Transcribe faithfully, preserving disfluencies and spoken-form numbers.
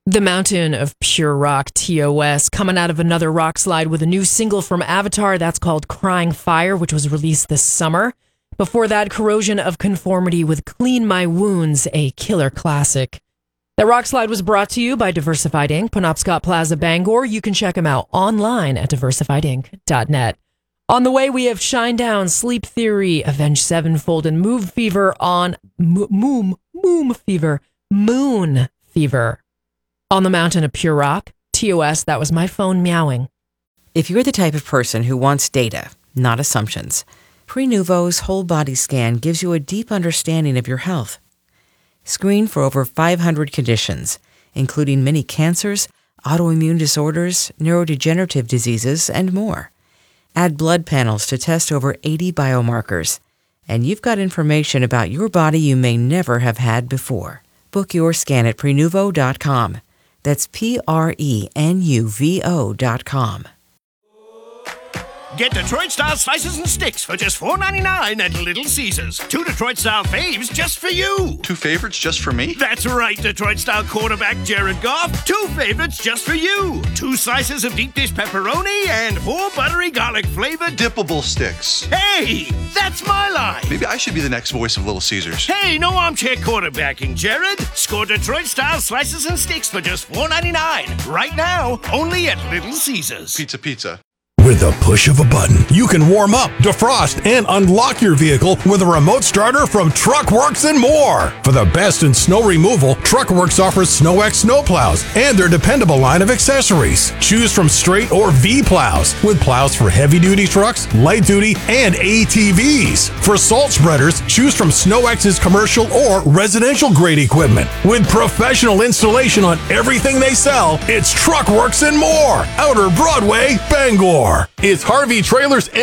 The Mountain of Pure Rock, T O S, coming out of another rock slide with a new single from Avatar that's called Crying Fire, which was released this summer. Before that, Corrosion of Conformity with Clean My Wounds, a killer classic. That rock slide was brought to you by Diversified Incorporated, Penobscot Plaza, Bangor. You can check them out online at diversified inc dot net. On the way, we have Shinedown, Sleep Theory, Avenged Sevenfold, and Move Fever on Mo- Moom, Moom Fever, Moon Fever. On the Mountain of Pure Rock, T O S, that was my phone meowing. If you're the type of person who wants data, not assumptions, Prenuvo's whole body scan gives you a deep understanding of your health. Screen for over five hundred conditions, including many cancers, autoimmune disorders, neurodegenerative diseases, and more. Add blood panels to test over eighty biomarkers, and you've got information about your body you may never have had before. Book your scan at Prenuvo dot com. That's P R E N U V O dot com. Get Detroit-style slices and sticks for just four ninety-nine at Little Caesars. Two Detroit-style faves just for you. Two favorites just for me? That's right, Detroit-style quarterback Jared Goff. Two favorites just for you. Two slices of deep dish pepperoni and four buttery garlic-flavored dippable sticks. Hey, that's my line. Maybe I should be the next voice of Little Caesars. Hey, no armchair quarterbacking, Jared. Score Detroit-style slices and sticks for just four ninety-nine. Right now, only at Little Caesars. Pizza, pizza. With the push of a button, you can warm up, defrost, and unlock your vehicle with a remote starter from TruckWorks and more. For the best in snow removal, TruckWorks offers SnowX snowplows and their dependable line of accessories. Choose from straight or V plows, with plows for heavy-duty trucks, light-duty, and A T Vs. For salt spreaders, choose from SnowX's commercial or residential-grade equipment. With professional installation on everything they sell, it's TruckWorks and more. Outer Broadway, Bangor. It's Harvey Trailers